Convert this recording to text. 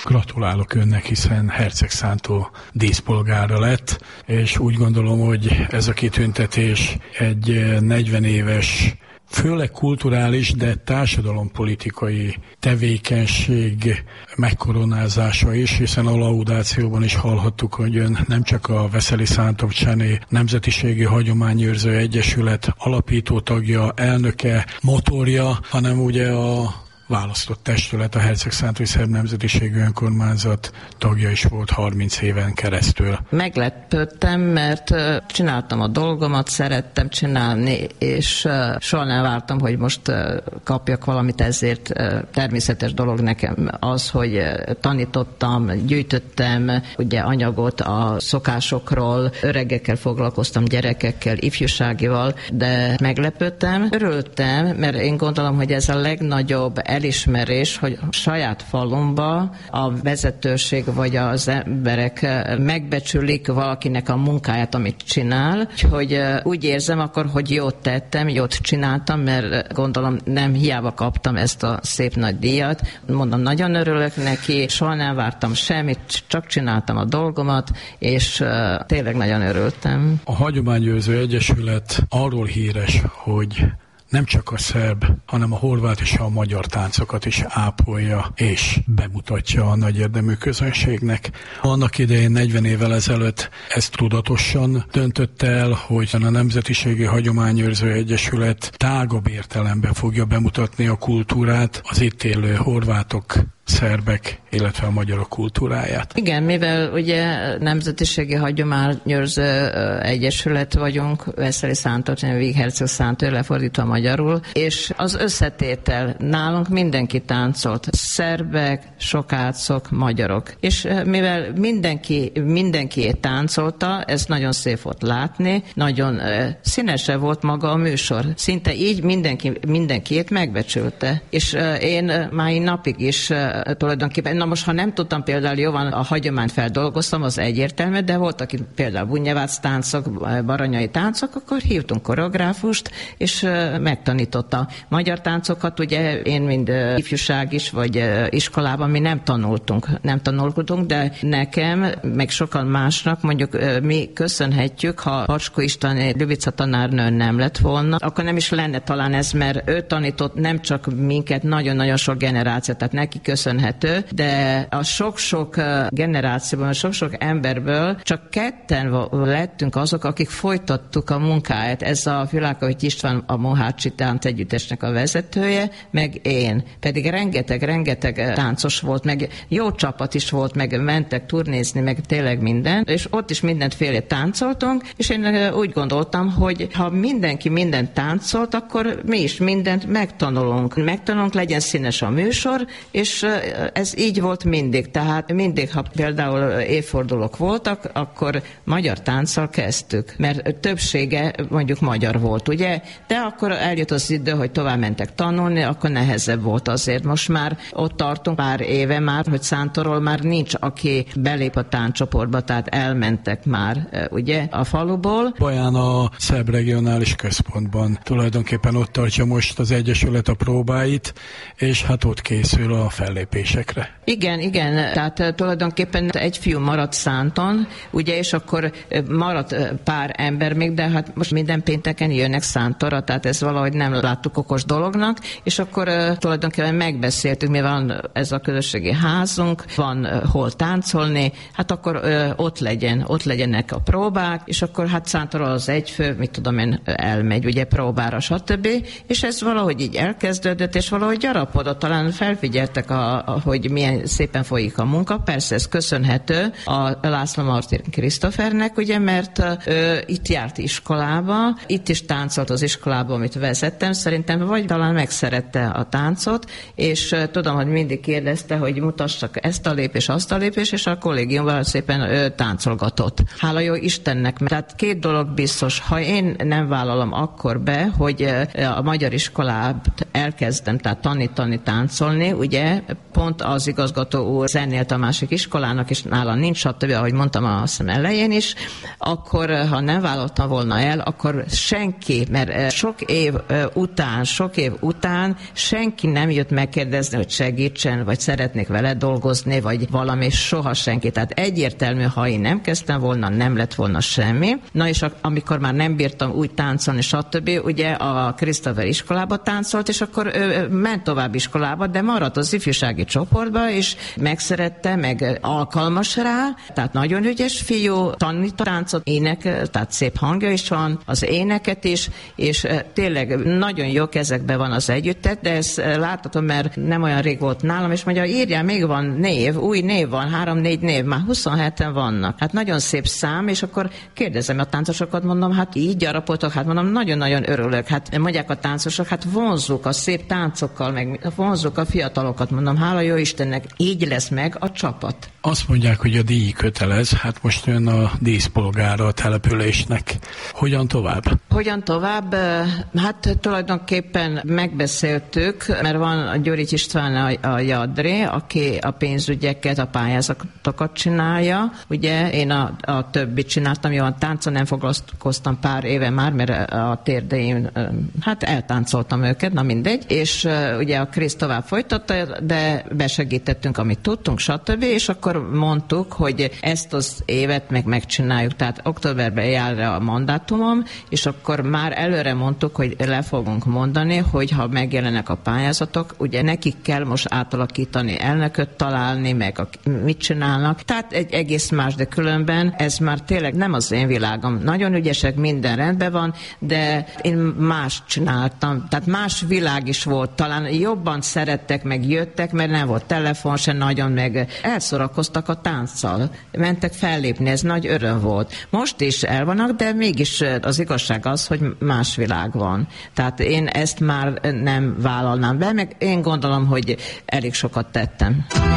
Gratulálok önnek, hiszen hercegszántó díszpolgára lett, és úgy gondolom, hogy ez a kitüntetés egy 40 éves, főleg kulturális, de társadalompolitikai tevékenység megkoronázása is, hiszen a laudációban is hallhattuk, hogy ön nem csak a Veszeli Szántok-Csené Nemzetiségi Hagyományőrző Egyesület alapító tagja, elnöke, motorja, hanem ugye a választott testület, a Hercegszántói Szerb Nemzetiségű Önkormányzat tagja is volt 30 éven keresztül. Meglepődtem, mert csináltam a dolgomat, szerettem csinálni, és soha nem vártam, hogy most kapjak valamit, ezért természetes dolog nekem az, hogy tanítottam, gyűjtöttem ugye anyagot a szokásokról, öregekkel foglalkoztam, gyerekekkel, ifjúságival, de meglepődtem, örültem, mert én gondolom, hogy ez a legnagyobb elismerés, hogy a saját falumba a vezetőség vagy az emberek megbecsülik valakinek a munkáját, amit csinál, hogy úgy érzem akkor, hogy jót tettem, jót csináltam, mert gondolom nem hiába kaptam ezt a szép nagy díjat. Mondom, nagyon örülök neki, soha nem vártam semmit, csak csináltam a dolgomat, és tényleg nagyon örültem. A Hagyományőrző Egyesület arról híres, hogy nem csak a szerb, hanem a horvát és a magyar táncokat is ápolja és bemutatja a nagy érdemű közönségnek. Annak idején 40 évvel ezelőtt ezt tudatosan döntötte el, hogy a Nemzetiségi Hagyományőrző Egyesület tágabb értelemben fogja bemutatni a kultúrát, az itt élő horvátok, szerbek, illetve a magyarok kultúráját. Igen, mivel ugye Nemzetiségi Hagyományőrző Egyesület vagyunk, Veszeli Szántok-Csené Víg Hercegszántó, lefordítva magyarul, és az összetétel nálunk mindenki táncolt, szerbek, sokácok, magyarok. És mivel mindenki táncolta, ez nagyon szép volt látni, nagyon színese volt maga a műsor. Szinte így mindenkiét megbecsülte. És én mai napig is tulajdonképpen, na most ha nem tudtam például jóval a hagyományt feldolgoztam, az egyértelmű, de voltak itt például bunyevác táncok, baranyai táncok, akkor hívtunk koreográfust, és megtanította. Magyar táncokat ugye én mind ifjúság is, vagy iskolában mi nem tanultunk, de nekem, meg sokan másnak mondjuk mi köszönhetjük, ha Hacskó István Ljubica tanárnő nem lett volna, akkor nem is lenne talán ez, mert ő tanított nem csak minket, nagyon-nagyon sok generációt, tehát neki köszönhető, de a sok-sok generációban, a sok-sok emberből csak ketten lettünk azok, akik folytattuk a munkáját. Ez a Világhovy István, a Mohácsi Tánc Együttesnek a vezetője, meg én. Pedig rengeteg táncos volt, meg jó csapat is volt, meg mentek turnézni, meg tényleg minden, és ott is mindenféle táncoltunk, és én úgy gondoltam, hogy ha mindenki mindent táncolt, akkor mi is mindent megtanulunk, legyen színes a műsor, és ez így volt mindig. Tehát mindig, ha például évfordulók voltak, akkor magyar tánccal kezdtük, mert többsége mondjuk magyar volt, ugye? De akkor eljött az idő, hogy tovább mentek tanulni, akkor nehezebb volt azért. Most már ott tartunk pár éve már, hogy Szántorról már nincs, aki belép a tánccsoportba, tehát elmentek már, ugye, a faluból. Baján a Szerb Regionális Központban tulajdonképpen ott tartja most az Egyesület a próbáit, és hát ott készül a fellépésekre. Igen, tehát tulajdonképpen egy fiú maradt Szánton, ugye, és akkor maradt pár ember még, de hát most minden pénteken jönnek Szántorra, tehát ez valahogy nem láttuk okos dolognak, és akkor tulajdonképpen megbeszéltük, mivel van ez a közösségi házunk, van hol táncolni, hát akkor ott legyenek a próbák, és akkor hát Szántorról az egyfő, mit tudom én, elmegy, ugye próbára, stb. És ez valahogy így elkezdődött, és valahogy gyarapodott, talán felfigyeltek, hogy milyen szépen folyik a munka. Persze ez köszönhető a László Martin Krisztofernek, ugye, mert itt járt iskolába, itt is táncolt az iskolában, amit vezettem, szerintem, vagy talán megszerette a táncot, és tudom, hogy mindig kérdezte, hogy mutassak ezt a lépés, azt a lépés, és a kollégiumban szépen táncolgatott. Hála jó Istennek, tehát két dolog biztos, ha én nem vállalom akkor be, hogy a magyar iskolát elkezdem, tehát tanítani, táncolni, ugye, pont az igazgató úr zenélt a másik iskolának, és nála nincs, stb., ahogy mondtam azt hiszem elején is, akkor ha nem vállaltam volna el, akkor senki, mert sok év után senki nem jött megkérdezni, hogy segítsen, vagy szeretnék vele dolgozni, vagy valami, soha senki. Tehát egyértelmű, ha én nem kezdtem volna, nem lett volna semmi. Na és amikor már nem bírtam úgy táncolni, stb., ugye a Christopher iskolába táncolt, és akkor ment tovább iskolába, de maradt az ifjúsági csoportba, és megszerette, meg alkalmas rá, tehát nagyon ügyes fiú, tanít a táncot, ének, tehát szép hangja is van, az éneket is, és tényleg nagyon jó kezekben van az együttet, de ezt láthatom, mert nem olyan rég volt nálam, és mondja, írjál, még van név, új név van, 3-4 név, már 27-en vannak. Hát nagyon szép szám, és akkor kérdezem a táncosokat, mondom, hát így gyarapodtok, hát mondom, nagyon-nagyon örülök. Hát mondják a táncosok, hát vonzzuk a szép táncokkal, meg vonzzuk a fiatalokat, mondom, hála jó Istennek, így lesz meg a csapat. Azt mondják, hogy a díj kötelez, hát most jön a díszpolgára a településnek. Hogyan tovább? Hogyan tovább? Hát tulajdonképpen megbeszéltük, mert van a Gyurics István a Jadré, aki a pénzügyeket, a pályázatokat csinálja. Ugye én a többit csináltam, jó, a táncon nem foglalkoztam pár éve már, mert a térdeim, hát eltáncoltam őket, na mindegy. És ugye a Krisz tovább folytatta, de besegítettünk, amit tudtunk, stb. És akkor mondtuk, hogy ezt az évet megcsináljuk, tehát októberben jár a mandátumom, és akkor már előre mondtuk, hogy le fogunk mondani, hogy ha megjelennek a pályázatok, ugye nekik kell most átalakítani, elnököt találni, meg mit csinálnak. Tehát egy egész más, de különben ez már tényleg nem az én világom. Nagyon ügyesek, minden rendben van, de én más csináltam. Tehát más világ is volt. Talán jobban szerettek, meg jöttek, mert nem volt telefon se nagyon, meg elszorakoztak a tánccal. Mentek fellépni, ez nagy öröm volt. Most is el vannak, de mégis az igazság az, hogy más világ van. Tehát én ezt már nem vállalnám be, meg én gondolom, hogy elég sokat tettem.